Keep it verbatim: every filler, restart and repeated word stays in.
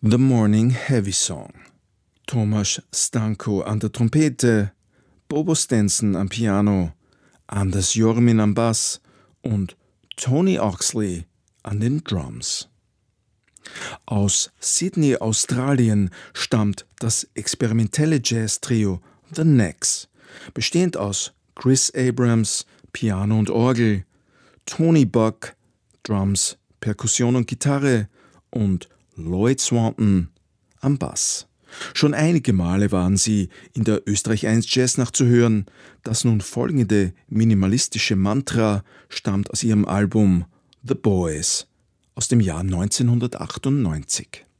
The Morning Heavy Song. Tomasz Stanko an der Trompete, Bobo Stenson am Piano, Anders Jormin am Bass und Tony Oxley an den Drums. Aus Sydney, Australien, stammt das experimentelle Jazz-Trio The Knacks, bestehend aus Chris Abrams, Piano und Orgel, Tony Buck, Drums, Perkussion und Gitarre und Lloyd Swanton am Bass. Schon einige Male waren sie in der Österreich eins Jazznacht zu hören. Das nun folgende minimalistische Mantra stammt aus ihrem Album The Boys aus dem Jahr neunzehnhundertachtundneunzig.